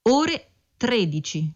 Ore 13.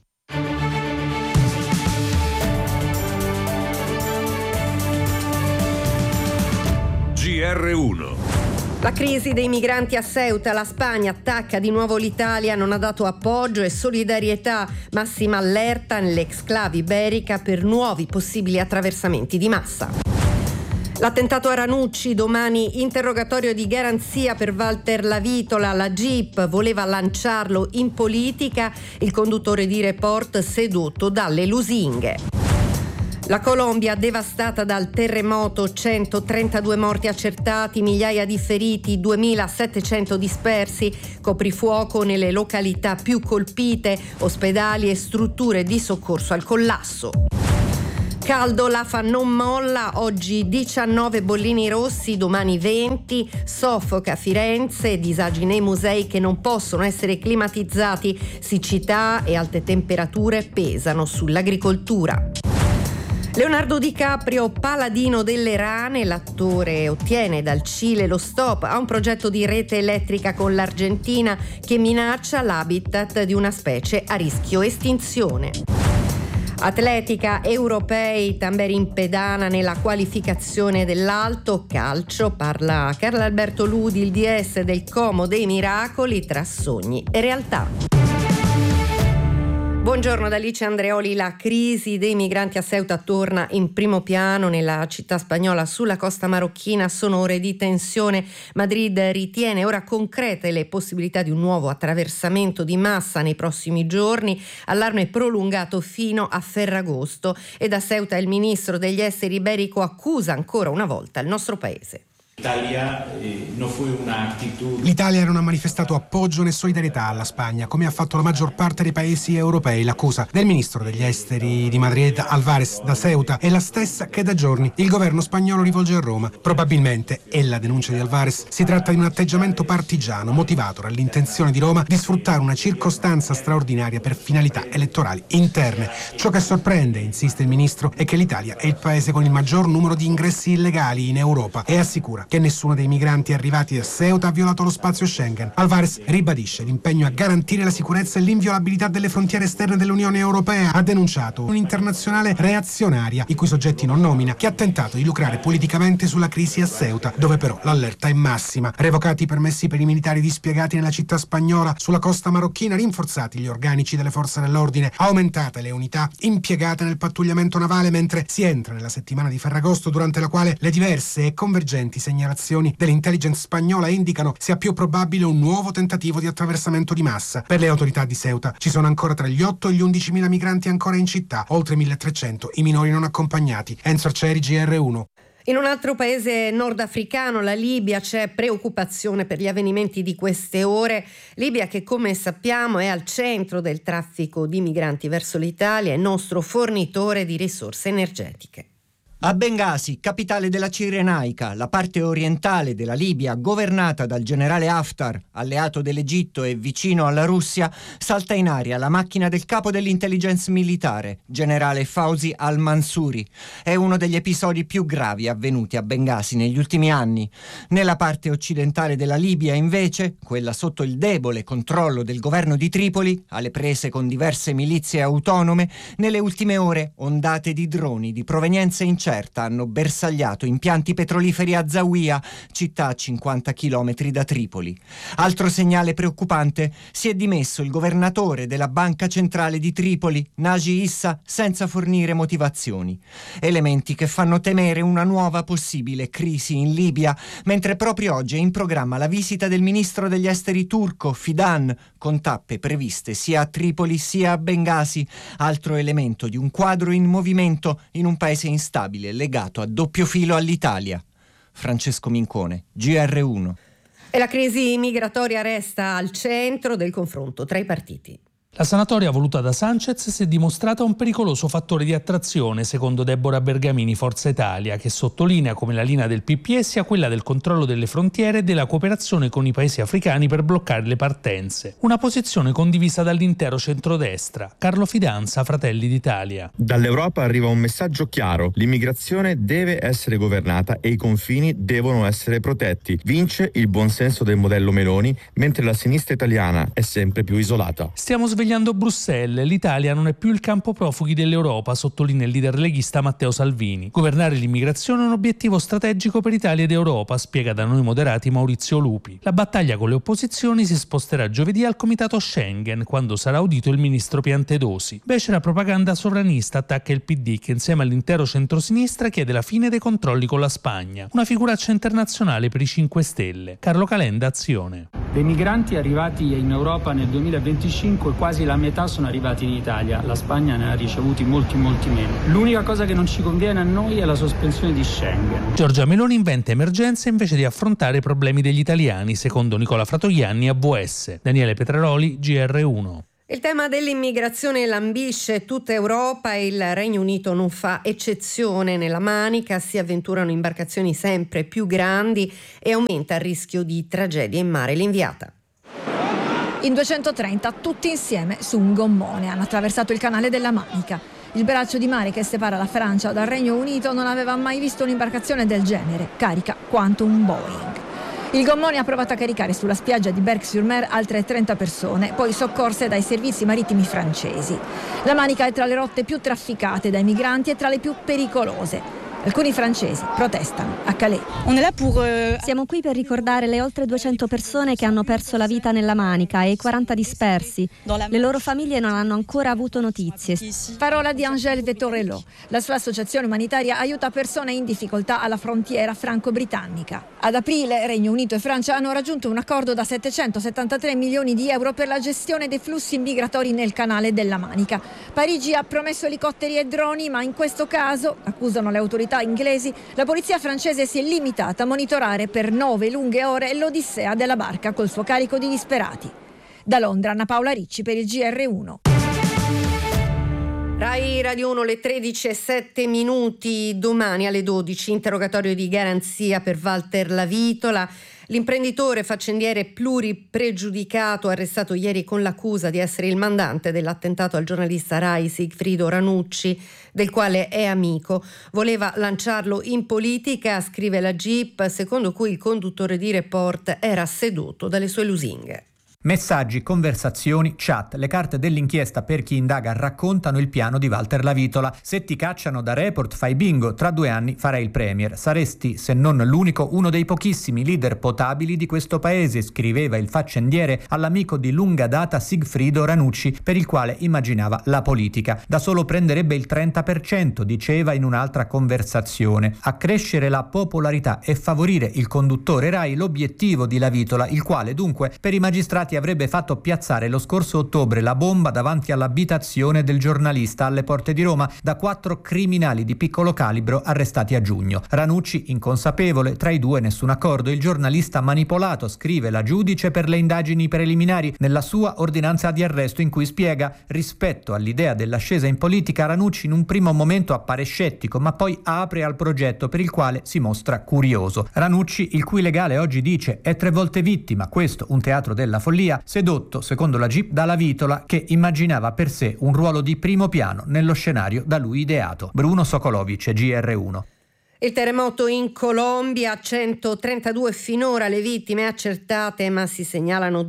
GR1. La crisi dei migranti a Ceuta, la Spagna attacca di nuovo l'Italia, non ha dato appoggio e solidarietà, massima allerta nell'exclave iberica per nuovi possibili attraversamenti di massa. L'attentato a Ranucci, domani interrogatorio di garanzia per Walter Lavitola, la GIP voleva lanciarlo in politica, il conduttore di Report sedotto dalle lusinghe. La Colombia devastata dal terremoto, 132 morti accertati, migliaia di feriti, 2.700 dispersi, coprifuoco nelle località più colpite, ospedali e strutture di soccorso al collasso. Caldo, l'AFA non molla, oggi 19 bollini rossi, domani 20, soffoca Firenze, disagi nei musei che non possono essere climatizzati, siccità e alte temperature pesano sull'agricoltura. Leonardo DiCaprio, paladino delle rane, l'attore ottiene dal Cile lo stop a un progetto di rete elettrica con l'Argentina che minaccia l'habitat di una specie a rischio estinzione. Atletica, europei, Tamberi in pedana nella qualificazione dell'alto, calcio, parla Carlo Alberto Ludi, il DS del Como dei miracoli tra sogni e realtà. Buongiorno da Alice Andreoli. La crisi dei migranti a Ceuta torna in primo piano nella città spagnola sulla costa marocchina. Sono ore di tensione. Madrid ritiene ora concrete le possibilità di un nuovo attraversamento di massa nei prossimi giorni. Allarme prolungato fino a Ferragosto e da Ceuta il ministro degli esteri iberico accusa ancora una volta il nostro paese. L'Italia non ha manifestato appoggio né solidarietà alla Spagna, come ha fatto la maggior parte dei paesi europei. L'accusa del ministro degli esteri di Madrid, Álvarez, da Ceuta, è la stessa che da giorni il governo spagnolo rivolge a Roma. Probabilmente, è la denuncia di Álvarez, si tratta di un atteggiamento partigiano motivato dall'intenzione di Roma di sfruttare una circostanza straordinaria per finalità elettorali interne. Ciò che sorprende, insiste il ministro, è che l'Italia è il paese con il maggior numero di ingressi illegali in Europa e assicura che nessuno dei migranti arrivati a Ceuta ha violato lo spazio Schengen. Álvarez ribadisce l'impegno a garantire la sicurezza e l'inviolabilità delle frontiere esterne dell'Unione Europea. Ha denunciato un'internazionale reazionaria, i cui soggetti non nomina, che ha tentato di lucrare politicamente sulla crisi a Ceuta, dove però l'allerta è massima. Revocati i permessi per i militari dispiegati nella città spagnola, sulla costa marocchina, rinforzati gli organici delle forze dell'ordine, aumentate le unità impiegate nel pattugliamento navale, mentre si entra nella settimana di Ferragosto, durante la quale le diverse e convergenti segnalazioni dell'intelligence spagnola indicano sia più probabile un nuovo tentativo di attraversamento di massa. Per le autorità di Ceuta ci sono ancora tra gli 8 e gli 11.000 migranti ancora in città, oltre 1.300 i minori non accompagnati. Enzo Arcieri, GR1. In un altro paese nordafricano, la Libia, c'è preoccupazione per gli avvenimenti di queste ore. Libia che, come sappiamo, è al centro del traffico di migranti verso l'Italia e nostro fornitore di risorse energetiche. A Bengasi, capitale della Cirenaica, la parte orientale della Libia, governata dal generale Haftar, alleato dell'Egitto e vicino alla Russia, salta in aria la macchina del capo dell'intelligence militare, generale Fauzi al-Mansuri. È uno degli episodi più gravi avvenuti a Bengasi negli ultimi anni. Nella parte occidentale della Libia, invece, quella sotto il debole controllo del governo di Tripoli, alle prese con diverse milizie autonome, nelle ultime ore ondate di droni di provenienza incerta hanno bersagliato impianti petroliferi a Zawiya, città a 50 km da Tripoli. Altro segnale preoccupante: si è dimesso il governatore della Banca Centrale di Tripoli, Naji Issa, senza fornire motivazioni. Elementi che fanno temere una nuova possibile crisi in Libia, mentre proprio oggi è in programma la visita del ministro degli esteri turco, Fidan, con tappe previste sia a Tripoli sia a Bengasi, altro elemento di un quadro in movimento in un paese instabile legato a doppio filo all'Italia. Francesco Mincone, GR1. E la crisi migratoria resta al centro del confronto tra i partiti. La sanatoria voluta da Sanchez si è dimostrata un pericoloso fattore di attrazione, secondo Deborah Bergamini, Forza Italia, che sottolinea come la linea del PPE sia quella del controllo delle frontiere e della cooperazione con i paesi africani per bloccare le partenze. Una posizione condivisa dall'intero centrodestra. Carlo Fidanza, Fratelli d'Italia. Dall'Europa arriva un messaggio chiaro: l'immigrazione deve essere governata e i confini devono essere protetti. Vince il buonsenso del modello Meloni, mentre la sinistra italiana è sempre più isolata. Stiamo svegliando Bruxelles, l'Italia non è più il campo profughi dell'Europa, sottolinea il leader leghista Matteo Salvini. Governare l'immigrazione è un obiettivo strategico per Italia ed Europa, spiega da Noi Moderati Maurizio Lupi. La battaglia con le opposizioni si sposterà giovedì al comitato Schengen, quando sarà audito il ministro Piantedosi. Becera propaganda sovranista, attacca il PD, che insieme all'intero centrosinistra chiede la fine dei controlli con la Spagna. Una figuraccia internazionale per i 5 Stelle. Carlo Calenda, Azione. Dei migranti arrivati in Europa nel 2025 quasi la metà sono arrivati in Italia, la Spagna ne ha ricevuti molti meno. L'unica cosa che non ci conviene a noi è la sospensione di Schengen. Giorgia Meloni inventa emergenze invece di affrontare i problemi degli italiani, secondo Nicola Fratoianni, AVS. Daniele Petraroli, GR1. Il tema dell'immigrazione lambisce tutta Europa e il Regno Unito non fa eccezione. Nella Manica si avventurano imbarcazioni sempre più grandi e aumenta il rischio di tragedia in mare. L'inviata. In 230 tutti insieme su un gommone hanno attraversato il canale della Manica. Il braccio di mare che separa la Francia dal Regno Unito non aveva mai visto un'imbarcazione del genere, carica quanto un Boeing. Il gommone ha provato a caricare sulla spiaggia di Berck-sur-Mer altre 30 persone, poi soccorse dai servizi marittimi francesi. La Manica è tra le rotte più trafficate dai migranti e tra le più pericolose. Alcuni francesi protestano a Calais. Siamo qui per ricordare le oltre 200 persone che hanno perso la vita nella Manica e i 40 dispersi. Le loro famiglie non hanno ancora avuto notizie. Parola di Angèle Vettorello. La sua associazione umanitaria aiuta persone in difficoltà alla frontiera franco-britannica. Ad aprile Regno Unito e Francia hanno raggiunto un accordo da 773 milioni di euro per la gestione dei flussi migratori nel canale della Manica. Parigi ha promesso elicotteri e droni, ma in questo caso, accusano le autorità inglesi, la polizia francese si è limitata a monitorare per 9 lunghe ore l'odissea della barca col suo carico di disperati. Da Londra, Anna Paola Ricci per il GR1. Rai Radio 1, le 13:07. Domani alle 12 interrogatorio di garanzia per Walter Lavitola. L'imprenditore faccendiere pluripregiudicato arrestato ieri con l'accusa di essere il mandante dell'attentato al giornalista Rai Sigfrido Ranucci, del quale è amico. Voleva lanciarlo in politica, scrive la GIP, secondo cui il conduttore di Report era seduto dalle sue lusinghe. Messaggi, conversazioni, chat, le carte dell'inchiesta per chi indaga raccontano il piano di Walter Lavitola. Se ti cacciano da Report fai bingo, tra 2 anni farai il premier. Saresti, se non l'unico, uno dei pochissimi leader potabili di questo paese, scriveva il faccendiere all'amico di lunga data Sigfrido Ranucci, per il quale immaginava la politica. Da solo prenderebbe il 30%, diceva in un'altra conversazione. Accrescere la popolarità e favorire il conduttore Rai l'obiettivo di Lavitola, il quale dunque per i magistrati avrebbe fatto piazzare lo scorso ottobre la bomba davanti all'abitazione del giornalista alle porte di Roma da 4 criminali di piccolo calibro arrestati a giugno. Ranucci, inconsapevole, tra i due nessun accordo. Il giornalista manipolato, scrive la giudice per le indagini preliminari nella sua ordinanza di arresto, in cui spiega: rispetto all'idea dell'ascesa in politica, Ranucci in un primo momento appare scettico, ma poi apre al progetto, per il quale si mostra curioso. Ranucci, il cui legale oggi dice è 3 volte vittima, questo un teatro della follia, sedotto, secondo la GIP, da Lavitola, che immaginava per sé un ruolo di primo piano nello scenario da lui ideato. Bruno Sokolovic, GR1. Il terremoto in Colombia, 132 finora le vittime accertate, ma si segnalano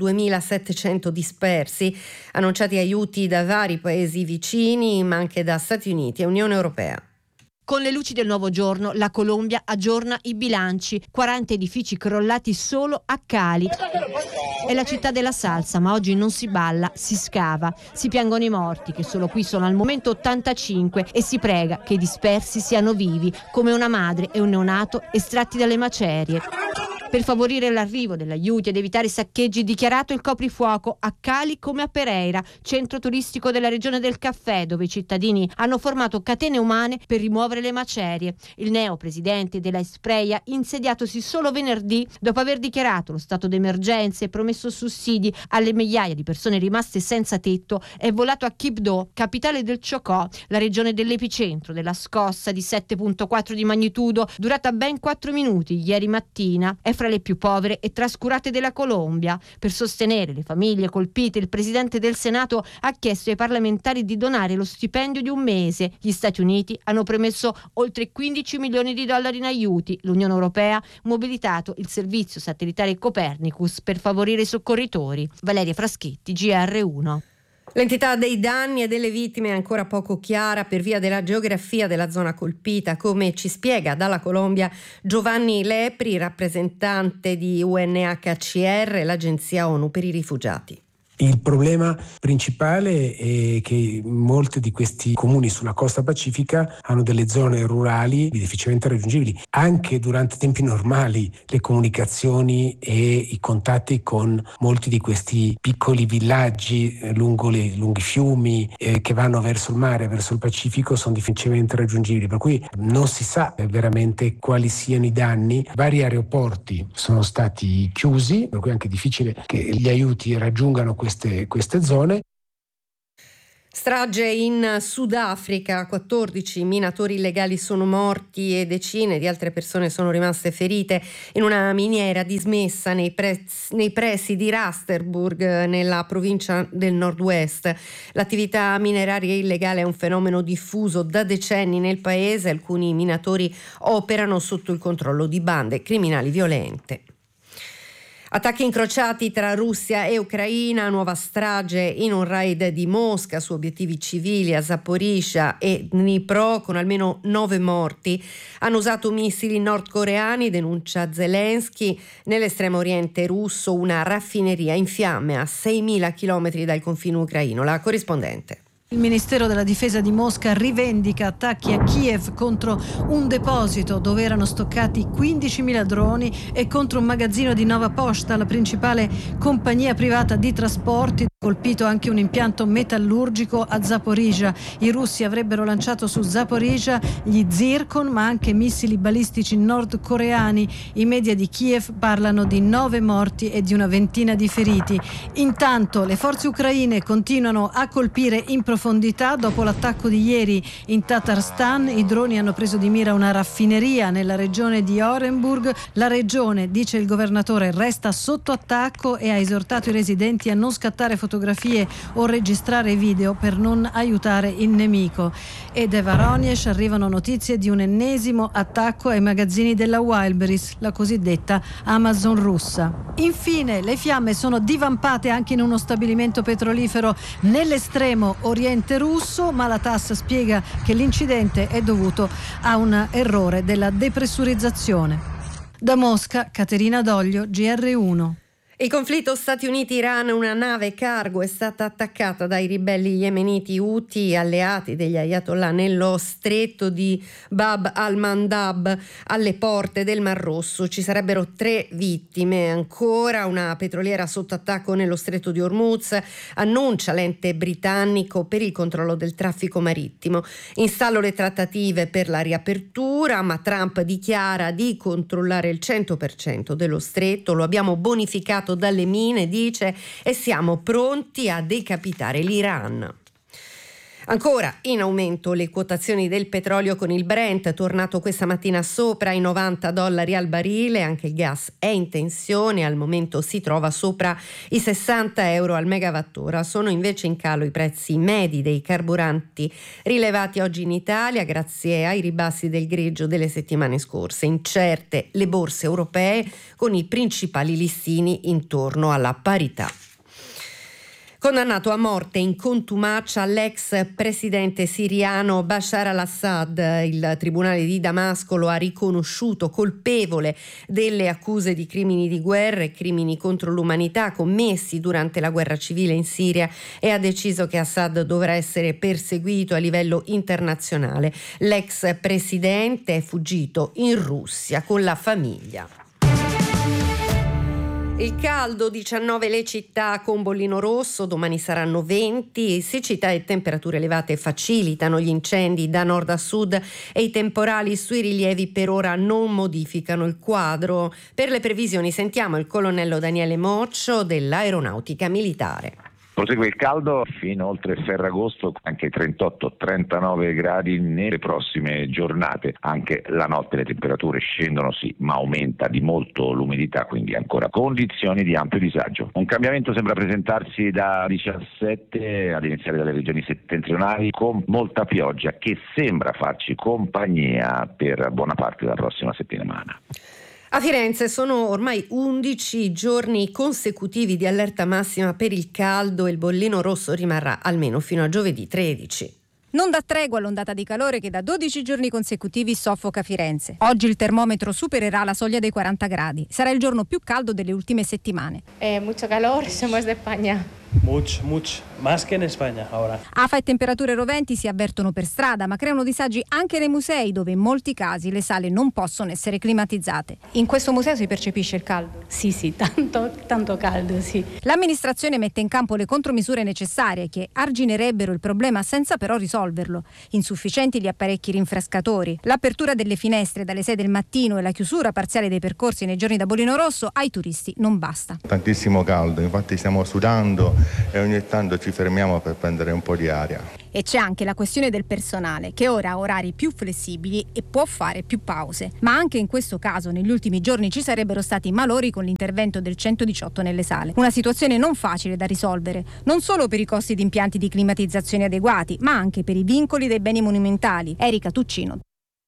2.700 dispersi. Annunciati aiuti da vari paesi vicini, ma anche da Stati Uniti e Unione Europea. Con le luci del nuovo giorno, la Colombia aggiorna i bilanci. 40 edifici crollati solo a Cali. È la città della salsa, ma oggi non si balla, si scava. Si piangono i morti, che solo qui sono al momento 85, e si prega che i dispersi siano vivi, come una madre e un neonato estratti dalle macerie. Per favorire l'arrivo degli aiuti ed evitare i saccheggi, dichiarato il coprifuoco a Cali come a Pereira, centro turistico della regione del caffè, dove i cittadini hanno formato catene umane per rimuovere le macerie. Il neo presidente della Espreia, insediatosi solo venerdì, dopo aver dichiarato lo stato d'emergenza e promesso sussidi alle migliaia di persone rimaste senza tetto, è volato a Quibdó, capitale del Chocó, la regione dell'epicentro della scossa di 7,4 di magnitudo, durata ben 4 minuti ieri mattina. È fra le più povere e trascurate della Colombia. Per sostenere le famiglie colpite, il presidente del Senato ha chiesto ai parlamentari di donare lo stipendio di un mese. Gli Stati Uniti hanno promesso oltre 15 milioni di dollari in aiuti. L'Unione Europea ha mobilitato il servizio satellitare Copernicus per favorire i soccorritori. Valeria Fraschetti, GR1. L'entità dei danni e delle vittime è ancora poco chiara per via della geografia della zona colpita, come ci spiega dalla Colombia Giovanni Lepri, rappresentante di UNHCR, l'agenzia ONU per i rifugiati. Il problema principale è che molti di questi comuni sulla costa pacifica hanno delle zone rurali difficilmente raggiungibili. Anche durante tempi normali le comunicazioni e i contatti con molti di questi piccoli villaggi lungo i lunghi fiumi che vanno verso il mare, verso il Pacifico, sono difficilmente raggiungibili, per cui non si sa veramente quali siano i danni. Vari aeroporti sono stati chiusi, per cui è anche difficile che gli aiuti raggiungano queste zone. Strage in Sudafrica, 14 minatori illegali sono morti e decine di altre persone sono rimaste ferite in una miniera dismessa nei pressi di Rustenburg, nella provincia del Nord-West. L'attività mineraria illegale è un fenomeno diffuso da decenni nel paese. Alcuni minatori operano sotto il controllo di bande criminali violente. Attacchi incrociati tra Russia e Ucraina, nuova strage in un raid di Mosca su obiettivi civili a Zaporizhzhia e Dnipro, con almeno 9 morti. Hanno usato missili nordcoreani, denuncia Zelensky. Nell'estremo oriente russo una raffineria in fiamme a 6.000 chilometri dal confine ucraino. La corrispondente. Il Ministero della Difesa di Mosca rivendica attacchi a Kiev contro un deposito dove erano stoccati 15.000 droni e contro un magazzino di Nova Pošta, la principale compagnia privata di trasporti. Colpito anche un impianto metallurgico a Zaporizhzhia. I russi avrebbero lanciato su Zaporizhzhia gli Zircon, ma anche missili balistici nordcoreani. I media di Kiev parlano di 9 morti e di una ventina di feriti. Intanto le forze ucraine continuano a colpire in profondità. Dopo l'attacco di ieri in Tatarstan, i droni hanno preso di mira una raffineria nella regione di Orenburg. La regione, dice il governatore, resta sotto attacco e ha esortato i residenti a non scattare fotografie o registrare video per non aiutare il nemico. E da Voronezh arrivano notizie di un ennesimo attacco ai magazzini della Wildberries, la cosiddetta Amazon russa. Infine, le fiamme sono divampate anche in uno stabilimento petrolifero nell'estremo oriente russo, ma la TASS spiega che l'incidente è dovuto a un errore della depressurizzazione. Da Mosca, Caterina Doglio, GR1. Il conflitto Stati Uniti-Iran, una nave cargo è stata attaccata dai ribelli yemeniti Houthi, alleati degli Ayatollah, nello stretto di Bab al-Mandab, alle porte del Mar Rosso. Ci sarebbero 3 vittime. Ancora una petroliera sotto attacco nello stretto di Hormuz, annuncia l'ente britannico per il controllo del traffico marittimo. Installo le trattative per la riapertura, ma Trump dichiara di controllare il 100% dello stretto. Lo abbiamo bonificato dalle mine, dice, e siamo pronti a decapitare l'Iran. Ancora in aumento le quotazioni del petrolio, con il Brent tornato questa mattina sopra i $90 al barile. Anche il gas è in tensione, al momento si trova sopra i €60 al megawattora. Sono invece in calo i prezzi medi dei carburanti rilevati oggi in Italia grazie ai ribassi del greggio delle settimane scorse. Incerte le borse europee, con i principali listini intorno alla parità. Condannato a morte in contumacia l'ex presidente siriano Bashar al-Assad, il tribunale di Damasco lo ha riconosciuto colpevole delle accuse di crimini di guerra e crimini contro l'umanità commessi durante la guerra civile in Siria e ha deciso che Assad dovrà essere perseguito a livello internazionale. L'ex presidente è fuggito in Russia con la famiglia. Il caldo, 19 le città con bollino rosso, domani saranno 20, siccità e temperature elevate facilitano gli incendi da nord a sud e i temporali sui rilievi per ora non modificano il quadro. Per le previsioni sentiamo il colonnello Daniele Moccio dell'Aeronautica Militare. Prosegue il caldo fino oltre Ferragosto, anche 38-39 gradi nelle prossime giornate. Anche la notte le temperature scendono sì, ma aumenta di molto l'umidità, quindi ancora condizioni di ampio disagio. Un cambiamento sembra presentarsi da 17 ad iniziare dalle regioni settentrionali, con molta pioggia che sembra farci compagnia per buona parte della prossima settimana. A Firenze sono ormai 11 giorni consecutivi di allerta massima per il caldo e il bollino rosso rimarrà almeno fino a giovedì 13. Non dà tregua l'ondata di calore che da 12 giorni consecutivi soffoca Firenze. Oggi il termometro supererà la soglia dei 40 gradi. Sarà il giorno più caldo delle ultime settimane. Mucho calor, somos de España. Mucho, más que en España ahora. Afa e temperature roventi si avvertono per strada, ma creano disagi anche nei musei, dove in molti casi le sale non possono essere climatizzate. In questo museo si percepisce il caldo? Sì, tanto caldo, sì. L'amministrazione mette in campo le contromisure necessarie che arginerebbero il problema senza però risolverlo. Insufficienti gli apparecchi rinfrescatori, l'apertura delle finestre dalle 6 del mattino e la chiusura parziale dei percorsi nei giorni da bollino rosso ai turisti non basta. Tantissimo caldo, infatti stiamo sudando e ogni tanto ci fermiamo per prendere un po' di aria. E c'è anche la questione del personale, che ora ha orari più flessibili e può fare più pause. Ma anche in questo caso negli ultimi giorni ci sarebbero stati malori con l'intervento del 118 nelle sale. Una situazione non facile da risolvere, non solo per i costi di impianti di climatizzazione adeguati, ma anche per i vincoli dei beni monumentali. Erika Tuccino.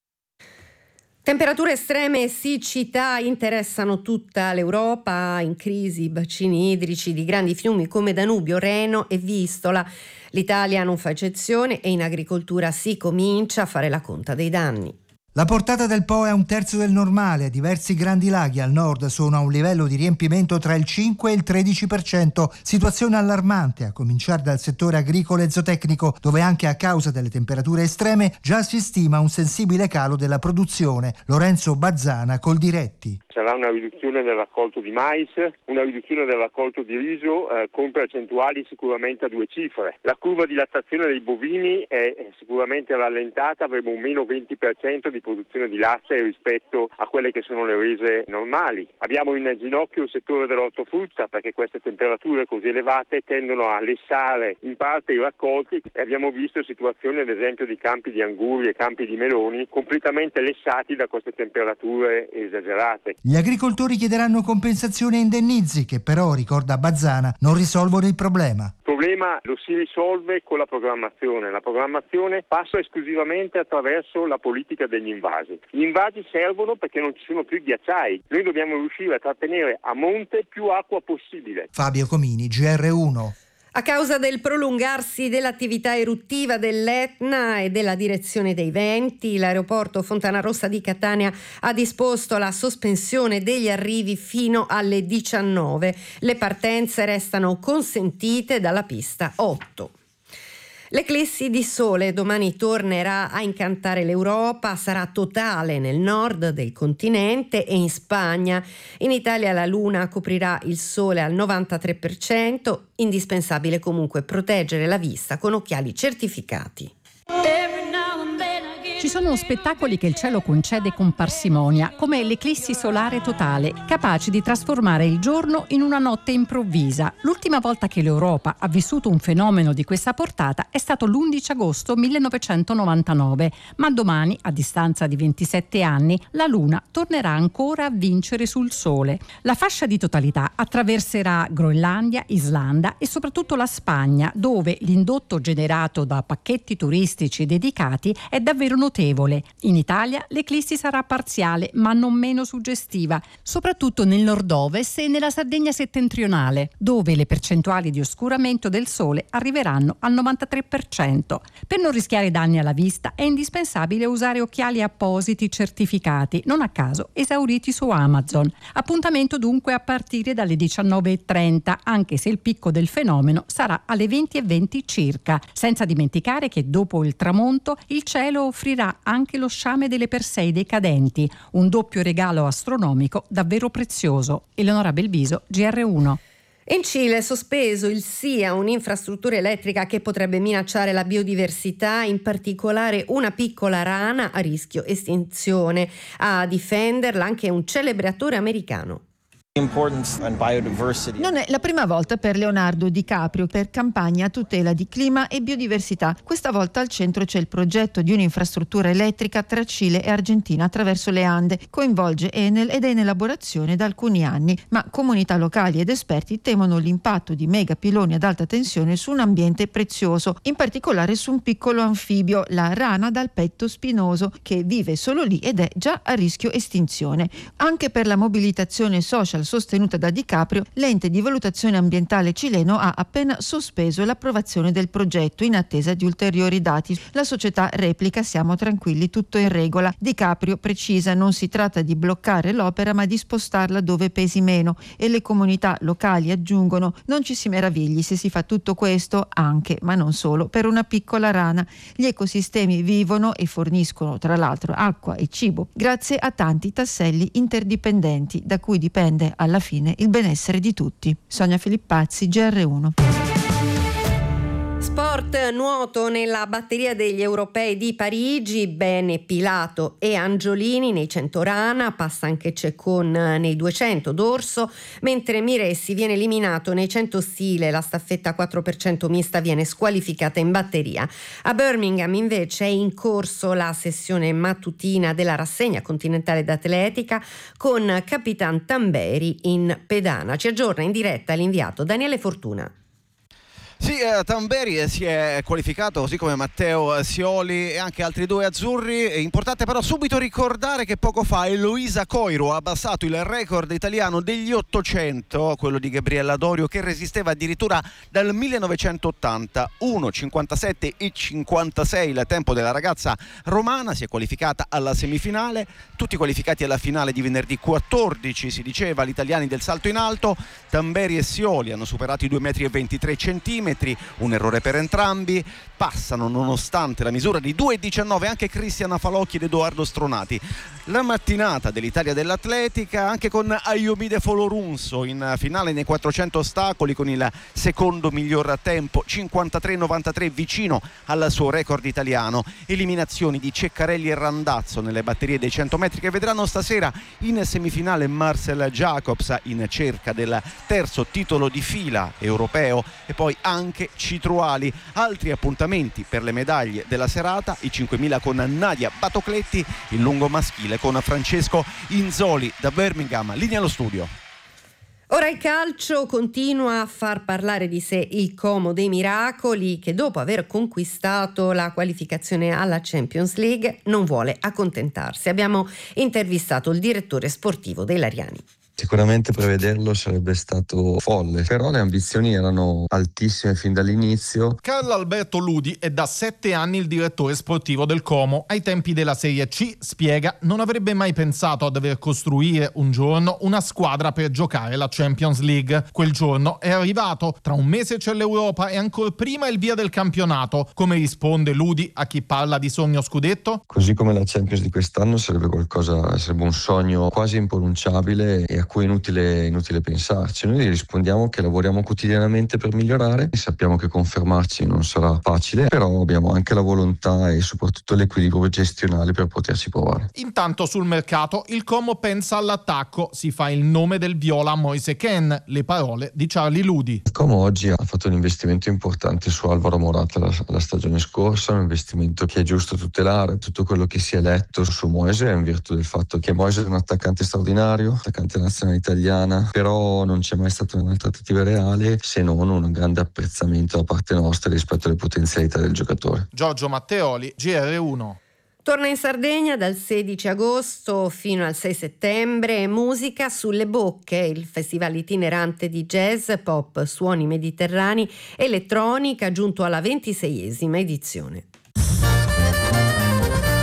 Temperature estreme e siccità interessano tutta l'Europa, in crisi bacini idrici di grandi fiumi come Danubio, Reno e Vistola. L'Italia non fa eccezione e in agricoltura si comincia a fare la conta dei danni. La portata del Po è un terzo del normale, diversi grandi laghi al nord sono a un livello di riempimento tra il 5 e il 13%, situazione allarmante a cominciare dal settore agricolo e zootecnico, dove anche a causa delle temperature estreme già si stima un sensibile calo della produzione. Lorenzo Bazzana, Coldiretti. Sarà una riduzione del raccolto di mais, una riduzione del raccolto di riso con percentuali sicuramente a 2 cifre. La curva di lattazione dei bovini è sicuramente rallentata, avremo un meno 20% di produzione di latte rispetto a quelle che sono le rese normali. Abbiamo in ginocchio il settore dell'ortofrutta perché queste temperature così elevate tendono a lessare in parte i raccolti e abbiamo visto situazioni ad esempio di campi di anguri e campi di meloni completamente lessati da queste temperature esagerate. Gli agricoltori chiederanno compensazioni e indennizi che però, ricorda Bazzana, non risolvono il problema. Il problema lo si risolve con la programmazione. La programmazione passa esclusivamente attraverso la politica degli invasi. Gli invasi servono perché non ci sono più ghiacciai. Noi dobbiamo riuscire a trattenere a monte più acqua possibile. Fabio Comini, GR1. A causa del prolungarsi dell'attività eruttiva dell'Etna e della direzione dei venti, l'aeroporto Fontanarossa di Catania ha disposto la sospensione degli arrivi fino alle 19. Le partenze restano consentite dalla pista 8. L'eclissi di sole domani tornerà a incantare l'Europa, sarà totale nel nord del continente e in Spagna. In Italia la luna coprirà il sole al 93%, indispensabile comunque proteggere la vista con occhiali certificati. Ci sono spettacoli che il cielo concede con parsimonia, come l'eclissi solare totale, capaci di trasformare il giorno in una notte improvvisa. L'ultima volta che l'Europa ha vissuto un fenomeno di questa portata è stato l'11 agosto 1999, ma domani, a distanza di 27 anni, la Luna tornerà ancora a vincere sul Sole. La fascia di totalità attraverserà Groenlandia, Islanda e soprattutto la Spagna, dove l'indotto generato da pacchetti turistici dedicati è davvero notevole. In Italia l'eclissi sarà parziale ma non meno suggestiva, soprattutto nel nord-ovest e nella Sardegna settentrionale, dove le percentuali di oscuramento del sole arriveranno al 93%. Per non rischiare danni alla vista è indispensabile usare occhiali appositi certificati, non a caso esauriti su Amazon. Appuntamento dunque a partire dalle 19:30, anche se il picco del fenomeno sarà alle 20:20 circa, senza dimenticare che dopo il tramonto il cielo offrirà offrirà anche lo sciame delle Perseide cadenti, un doppio regalo astronomico davvero prezioso. Eleonora Belviso, GR1. In Cile è sospeso il sì a un'infrastruttura elettrica che potrebbe minacciare la biodiversità, in particolare una piccola rana a rischio estinzione. A difenderla anche un celebre attore americano. Non è la prima volta per Leonardo DiCaprio per campagna a tutela di clima e biodiversità. Questa volta al centro c'è il progetto di un'infrastruttura elettrica tra Cile e Argentina attraverso le Ande. Coinvolge Enel ed è in elaborazione da alcuni anni, ma comunità locali ed esperti temono l'impatto di megapiloni ad alta tensione su un ambiente prezioso, in particolare su un piccolo anfibio, la rana dal petto spinoso, che vive solo lì ed è già a rischio estinzione. Anche per la mobilitazione social sostenuta da DiCaprio, l'ente di valutazione ambientale cileno ha appena sospeso l'approvazione del progetto in attesa di ulteriori dati. La società replica: siamo tranquilli, tutto in regola. DiCaprio precisa: non si tratta di bloccare l'opera ma di spostarla dove pesi meno, e le comunità locali aggiungono: non ci si meravigli se si fa tutto questo anche, ma non solo, per una piccola rana. Gli ecosistemi vivono e forniscono tra l'altro acqua e cibo grazie a tanti tasselli interdipendenti da cui dipende alla fine il benessere di tutti. Sonia Filippazzi, GR1. Sport, nuoto nella batteria degli europei di Parigi, bene Pilato e Angiolini nei 100 rana, passa anche Ceccon nei 200 dorso, mentre Miressi viene eliminato nei 100 stile, la staffetta 4% mista viene squalificata in batteria. A Birmingham invece è in corso la sessione mattutina della rassegna continentale d'atletica con Capitan Tamberi in pedana. Ci aggiorna in diretta l'inviato Daniele Fortuna. Sì, Tamberi si è qualificato così come Matteo Sioli e anche altri due azzurri. È importante però subito ricordare che poco fa Eloisa Coiro ha abbassato il record italiano degli 800, quello di Gabriella Dorio, che resisteva addirittura dal 1980, 1,57 e 56 il tempo della ragazza romana. Si è qualificata alla semifinale, tutti qualificati alla finale di venerdì 14, si diceva, gli italiani del salto in alto. Tamberi e Sioli hanno superato i 2,23 m, un errore per entrambi, passano nonostante la misura di 2,19 anche Cristiana Falocchi ed Edoardo Stronati. La mattinata dell'Italia dell'atletica anche con Ayomide Folorunso in finale nei 400 ostacoli con il secondo miglior tempo, 53,93, vicino al suo record italiano. Eliminazioni di Ceccarelli e Randazzo nelle batterie dei 100 metri che vedranno stasera in semifinale Marcel Jacobs in cerca del terzo titolo di fila europeo, e poi anche Citruali. Altri appuntamenti per le medaglie della serata: i 5.000 con Nadia Batocletti, il lungo maschile con Francesco Inzoli. Da Birmingham, linea allo studio. Ora il calcio, continua a far parlare di sé il Como dei Miracoli, che dopo aver conquistato la qualificazione alla Champions League non vuole accontentarsi. Abbiamo intervistato il direttore sportivo dei Lariani. Sicuramente prevederlo sarebbe stato folle, però le ambizioni erano altissime fin dall'inizio. Carlo Alberto Ludi è da 7 anni il direttore sportivo del Como. Ai tempi della Serie C, spiega, non avrebbe mai pensato a dover costruire un giorno una squadra per giocare la Champions League. Quel giorno è arrivato, tra un mese c'è l'Europa e ancora prima il via del campionato. Come risponde Ludi a chi parla di sogno scudetto? Così come la Champions di quest'anno sarebbe un sogno quasi impronunciabile e a cui è inutile pensarci. Noi rispondiamo che lavoriamo quotidianamente per migliorare e sappiamo che confermarci non sarà facile, però abbiamo anche la volontà e soprattutto l'equilibrio gestionale per poterci provare. Intanto sul mercato il Como pensa all'attacco, si fa il nome del viola Moise Kean, le parole di Charlie Ludi. Il Como oggi ha fatto un investimento importante su Alvaro Morata la stagione scorsa, un investimento che è giusto tutelare. Tutto quello che si è letto su Moise è in virtù del fatto che Moise è un attaccante straordinario, attaccante nazionale italiana, però non c'è mai stata una trattativa reale se non un grande apprezzamento da parte nostra rispetto alle potenzialità del giocatore. Giorgio Matteoli, GR1. Torna in Sardegna dal 16 agosto fino al 6 settembre Musica sulle Bocche, il festival itinerante di jazz, pop, suoni mediterranei, elettronica, giunto alla 26esima edizione.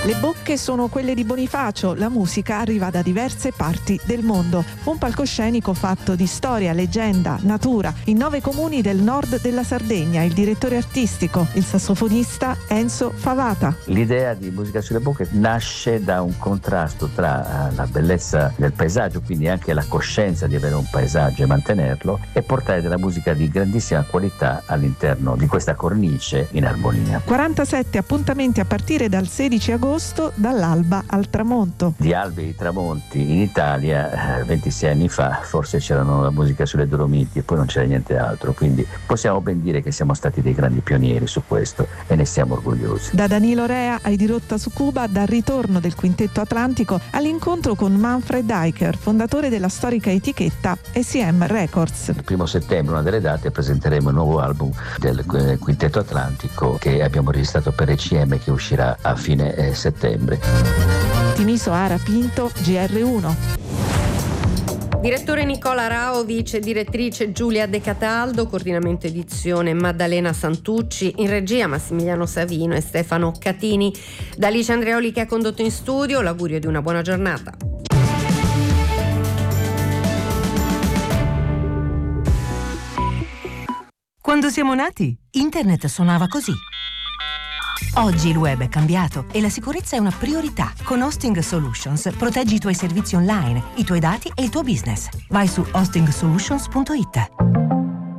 Le bocche sono quelle di Bonifacio, la musica arriva da diverse parti del mondo. Un palcoscenico fatto di storia, leggenda, natura, in 9 comuni del nord della Sardegna. Il direttore artistico, il sassofonista Enzo Favata. L'idea di Musica sulle bocche nasce da un contrasto tra la bellezza del paesaggio, quindi anche la coscienza di avere un paesaggio e mantenerlo, e portare della musica di grandissima qualità all'interno di questa cornice in armonia. 47 appuntamenti a partire dal 16 agosto, dall'alba al tramonto. Di albi e tramonti in Italia 26 anni fa forse c'erano la musica sulle Dolomiti e poi non c'era niente altro, quindi possiamo ben dire che siamo stati dei grandi pionieri su questo e ne siamo orgogliosi. Da Danilo Rea ai Dirotta su Cuba, dal ritorno del Quintetto Atlantico all'incontro con Manfred Eicher, fondatore della storica etichetta ECM Records. Il 1 settembre, una delle date, presenteremo il nuovo album del Quintetto Atlantico che abbiamo registrato per ECM, che uscirà a fine settembre. Timiso Ara Pinto, GR1. Direttore Nicola Raovic, direttrice Giulia De Cataldo, coordinamento edizione Maddalena Santucci, in regia Massimiliano Savino e Stefano Catini. Da Alice Andreoli che ha condotto in studio, l'augurio di una buona giornata. Quando siamo nati, internet suonava così. Oggi il web è cambiato e la sicurezza è una priorità. Con Hosting Solutions proteggi i tuoi servizi online, i tuoi dati e il tuo business. Vai su hostingsolutions.it.